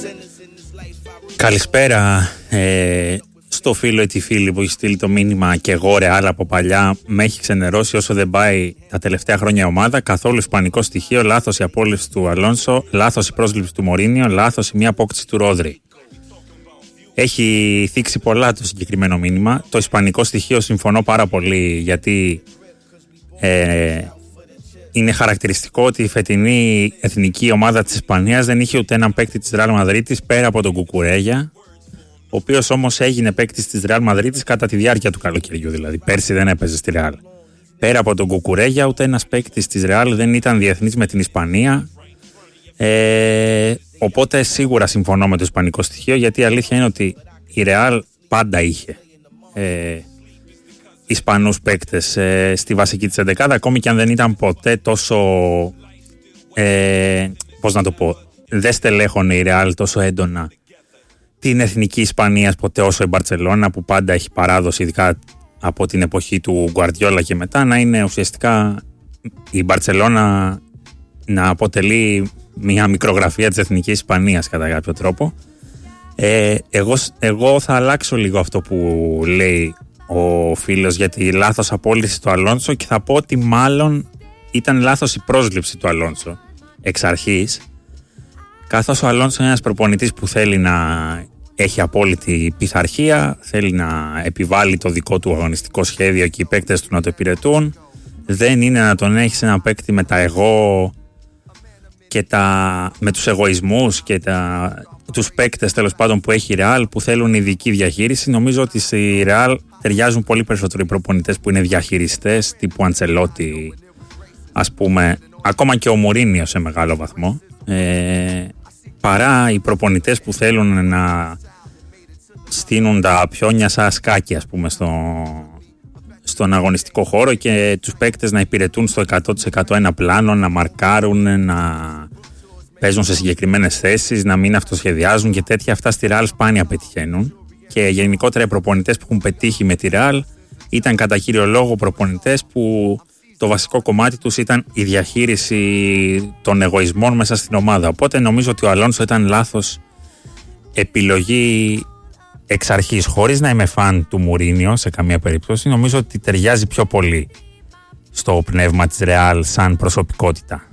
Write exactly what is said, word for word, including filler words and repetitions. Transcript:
Καλησπέρα ε, στο φίλο ή τη φίλη που έχει στείλει το μήνυμα και εγώ Ρεάλ από παλιά. Με έχει ξενερώσει όσο δεν πάει τα τελευταία χρόνια η ομάδα. Καθόλου ισπανικό στοιχείο, λάθος η απόλυση του Αλόνσο, λάθος η πρόσληψη του Μωρίνιο, λάθος η μία απόκτηση του Ρόδρυ. Έχει θίξει πολλά το συγκεκριμένο μήνυμα. Το ισπανικό στοιχείο συμφωνώ πάρα πολύ, γιατί ε, είναι χαρακτηριστικό ότι η φετινή εθνική ομάδα της Ισπανίας δεν είχε ούτε έναν παίκτη της Ρεάλ Μαδρίτης πέρα από τον Κουκουρέγια, ο οποίος όμως έγινε παίκτης της Ρεάλ Μαδρίτης κατά τη διάρκεια του καλοκαιριού, δηλαδή πέρσι δεν έπαιζε στη Ρεάλ. Πέρα από τον Κουκουρέγια, ούτε ένας παίκτης της Ρεάλ δεν ήταν διεθνής με την Ισπανία. Ε, οπότε σίγουρα συμφωνώ με το ισπανικό στοιχείο, γιατί η αλήθεια είναι ότι η Ρεάλ πάντα είχε ε, Ισπανούς παίκτες ε, στη βασική της εντεκάδα, ακόμη και αν δεν ήταν ποτέ τόσο ε, πώς να το πω, δεν στελέχωνε η Ρεάλ τόσο έντονα την εθνική Ισπανίας ποτέ όσο η Μπαρτσελώνα, που πάντα έχει παράδοση, ειδικά από την εποχή του Γκουαρδιόλα και μετά, να είναι ουσιαστικά η Μπαρτσελώνα να αποτελεί μια μικρογραφία της εθνικής Ισπανίας κατά κάποιο τρόπο. Ε, εγώ, εγώ θα αλλάξω λίγο αυτό που λέει ο φίλος για τη λάθος απόλυση του Αλόνσο και θα πω ότι μάλλον ήταν λάθος η πρόσληψη του Αλόνσο εξ αρχής, καθώς ο Αλόνσο είναι ένας προπονητής που θέλει να έχει απόλυτη πειθαρχία, θέλει να επιβάλλει το δικό του αγωνιστικό σχέδιο και οι παίκτες του να το υπηρετούν. Δεν είναι να τον έχει ένα παίκτη με τα εγώ και τα, με τους εγωισμούς και τα, τους παίκτες τέλος πάντων που έχει η Ρεάλ, που θέλουν ειδική διαχείριση. Νομίζω ότι στη Ρεάλ ταιριάζουν πολύ περισσότερο οι προπονητές που είναι διαχειριστές, τύπου Αντσελότη, ας πούμε, ακόμα και ο Μουρίνιο σε μεγάλο βαθμό, ε, παρά οι προπονητές που θέλουν να στείνουν τα πιόνια σαν σκάκι, ας πούμε, στο, στον αγωνιστικό χώρο και τους παίκτες να υπηρετούν στο εκατό τοις εκατό ένα πλάνο, να μαρκάρουν, να παίζουν σε συγκεκριμένες θέσεις, να μην αυτοσχεδιάζουν και τέτοια. Αυτά στη Ρεάλ σπάνια πετυχαίνουν, και γενικότερα οι προπονητές που έχουν πετύχει με τη Ρεάλ ήταν κατά κύριο λόγο προπονητές που το βασικό κομμάτι τους ήταν η διαχείριση των εγωισμών μέσα στην ομάδα. Οπότε νομίζω ότι ο Αλόνσο ήταν λάθος επιλογή εξ αρχής, χωρίς να είμαι φαν του Μουρίνιο σε καμία περίπτωση. Νομίζω ότι ταιριάζει πιο πολύ στο πνεύμα της Ρεάλ σαν προσωπικότητα.